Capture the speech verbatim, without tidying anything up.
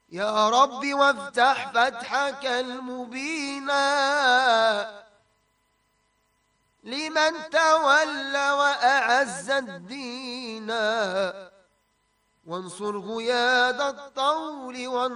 يا رب وافتح فتحك المبينا لمن تولى وأعز الدين، وانصر غياد الطول